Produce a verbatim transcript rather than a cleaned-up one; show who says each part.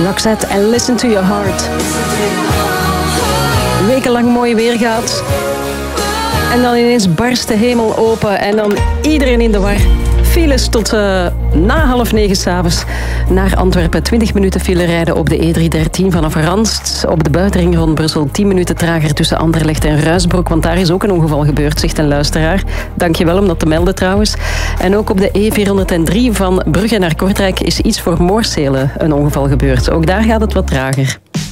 Speaker 1: Roxette en Listen to Your Heart. Wekenlang mooi weer gehad. En dan ineens barst de hemel open en dan iedereen in de war. Files tot uh, na half negen 's avonds naar Antwerpen. twintig minuten file rijden op de E driehonderddertien vanaf Ranst. Op de buitenring rond Brussel tien minuten trager tussen Anderlecht en Ruisbroek. Want daar is ook een ongeval gebeurd, zegt een luisteraar. Dankjewel om dat te melden trouwens. En ook op de E vierhonderddrie van Brugge naar Kortrijk is iets voor Moorsele een ongeval gebeurd. Ook daar gaat het wat trager.